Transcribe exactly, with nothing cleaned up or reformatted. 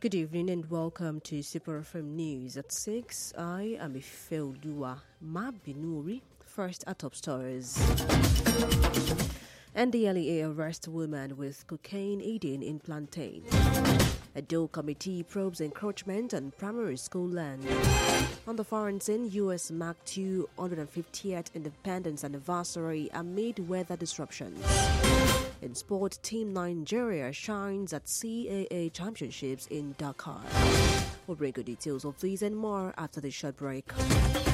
Good evening and welcome to Super F M News at six. I am Ifeoluwa Mabinuri. First at top stories. N D L E A arrests woman with cocaine eating in plantain. A Dole committee probes encroachment on primary school land. On the foreign scene, U S marked two hundred fiftieth independence anniversary amid weather disruptions. In sport, Team Nigeria shines at C A A Championships in Dakar. We'll bring you details of these and more after the short break.